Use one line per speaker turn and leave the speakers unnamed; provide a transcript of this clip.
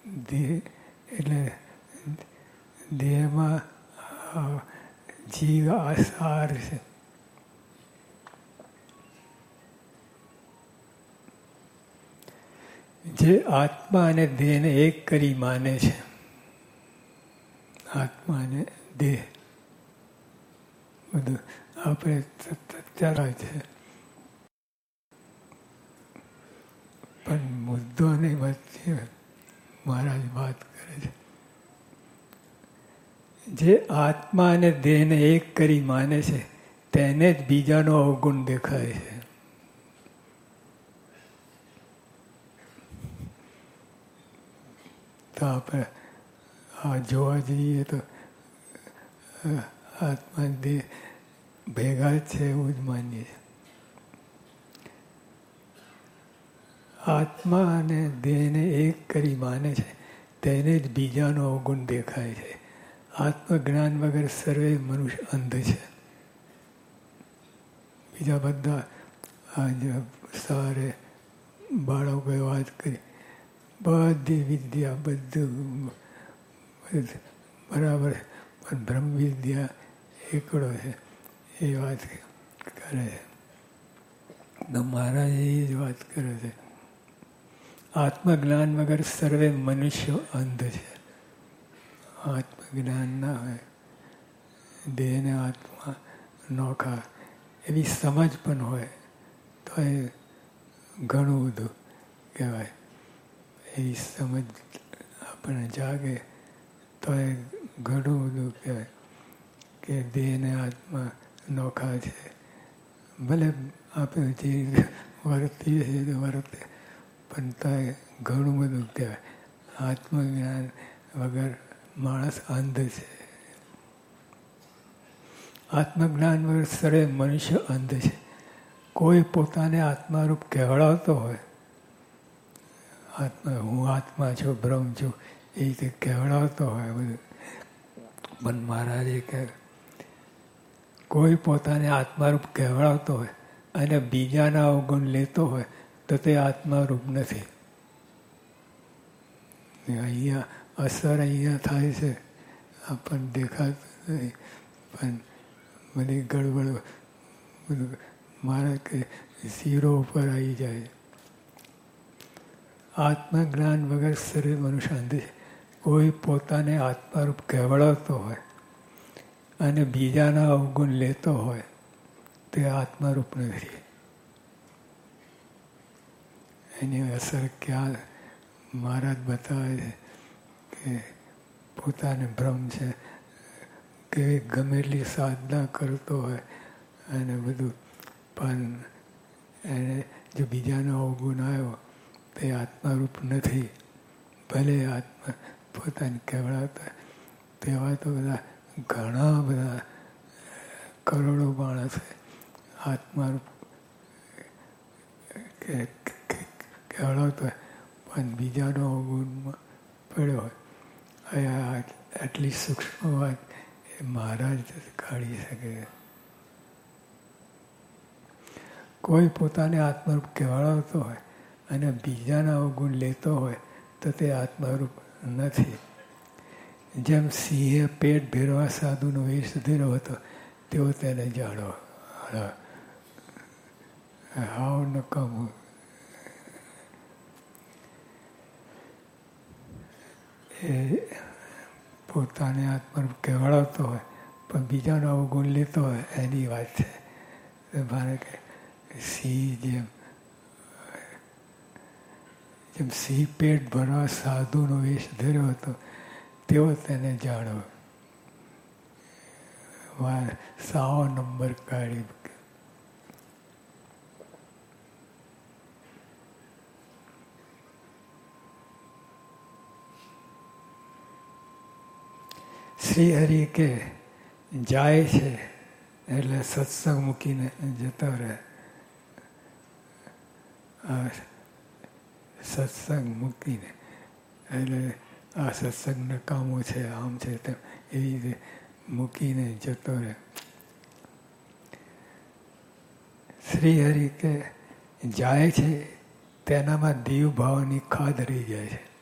દેહ એટલે દેહમાં જીવ આસાર છે. જે આત્મા અને દેહને એક કરી માને છે, આત્મા અને દેહ બધું આપણે ચાલે છે, પણ મુદ્દો નહીં વચ્ચે મહારાજ વાત કરે છે. જે આત્મા અને દેહને એક કરી માને છે તેને જ બીજાનો અવગુણ દેખાય છે. તો આપણે આ જોવા જઈએ તો આત્મા દેહ ભેગા જ છે એવું જ માનીએ છીએ. આત્મા અને દેહને એક કરી માને છે તેને જ બીજાનો અવગુણ દેખાય છે. આત્મજ્ઞાન વગર સર્વે મનુષ્ય અંધ છે. બીજા બધા આજે સારે બાળકોએ વાત કરી, બધી વિદ્યા બધું બરાબર, પણ બ્રહ્મ વિદ્યા એકડો છે એ વાત કરે છે. તો મહારાજ એ જ વાત કરે છે, આત્મજ્ઞાન વગર સર્વે મનુષ્યો અંધ છે. આત્મજ્ઞાન ના હોય, દેહને આત્મા નોખા એવી સમજ પણ હોય તો એ ઘણું બધું કહેવાય. એવી સમજ આપણને જાગે તો એ ઘણું બધું કહેવાય કે દેહને આત્મા નોખા છે. ભલે આપણે જે વર્તીએ છીએ તે વર્તે, પણ તો એ ઘણું બધું કહેવાય. આત્મજ્ઞાન વગર માણસ અંધ છે. આત્મજ્ઞાન વગર સર્વે મનુષ્ય અંધ છે. કોઈ પોતાને આત્મારૂપ કહેવડાવતો હોય, આત્મા હું આત્મા છું, બ્રહ્મ છું, એ રીતે કહેવડાવતો હોય બધું, પણ મહારાજે કહે કોઈ પોતાને આત્મારૂપ કહેવડાવતો હોય અને બીજાના અવગુણ લેતો હોય તો તે આત્મારૂપ નથી. અહીંયા અસર અહીંયા થાય છે, આપણને દેખાતું નથી, પણ બધી ગડબડ બધું મારા કે ઝીરો ઉપર આવી જાય. આત્મજ્ઞાન વગર સર્વે મનુષ્ય અંધ છે. કોઈ પોતાને આત્મારૂપ કહેવડાવતો હોય અને બીજાના અવગુણ લેતો હોય તે આત્મારૂપ નથી. એની અસર ક્યાં મહારાજ બતાવે છે કે પોતાને ભ્રમ છે કે ગમે એટલી સાધના કરતો હોય અને બધું, પણ એને જો બીજાનો અવગુણ આવ્યો તે આત્મારૂપ નથી. ભલે આત્મા પોતાને કહેવડાવતા તેવા તો બધા ઘણા બધા કરોડો માણસ આત્મારૂપ કહેવડાવતો હોય પણ બીજાનો અવગુણમાં પડ્યો હોય. આટલી સૂક્ષ્મ વાત એ મહારાજ કાઢી શકે. કોઈ પોતાને આત્મારૂપ કહેવડાવતો હોય અને બીજાના અવગુણ લેતો હોય તો તે આત્મારૂપ નથી. જેમ સિંહે પેટ ભેરવા સાધુનો વેશ ધર્યો હતો તેઓ તેને જાણો. હાવ નકામું. એ પોતાને આત્મારૂપ કહેવડાવતો હોય પણ બીજાનો અવગુણ લેતો હોય એની વાત છે. મારે કે સિંહ જેમ સિંહ પેટ ભરવા સાધુનો વેશ ધર્યો હતો તેઓ તેને જાણો. 100 નંબર કાઢી. શ્રી હરિ કે જાય છે એટલે સત્સંગ મૂકીને જતો રહે. સત્સંગ મૂકીને એટલે આ સત્સંગ નકામું છે, આમ છે તેમ એવી રીતે મૂકીને જતો રહે. શ્રી હરિ કે જાય છે તેનામાં દીવ ભાવની ખાધ રહી જાય છે.